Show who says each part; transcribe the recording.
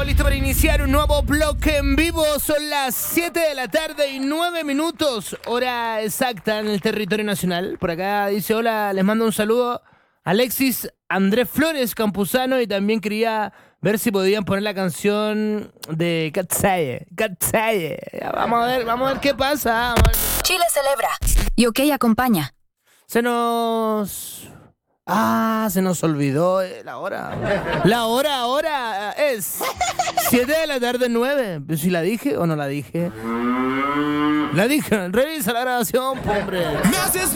Speaker 1: listo para iniciar un nuevo bloque en vivo. Son las 7 de la tarde y 9 minutos, hora exacta en el territorio nacional. Por acá dice, hola, les mando un saludo. Alexis Andrés Flores Campuzano, y también quería ver si podían poner la canción de Katsaye. Vamos a ver qué pasa.
Speaker 2: Chile celebra. Y OK acompaña.
Speaker 1: Se nos olvidó la hora. La hora ahora es 7 de la tarde 9. ¿Si la dije o no la dije? La dije. Revisa la grabación, hombre.
Speaker 3: Me haces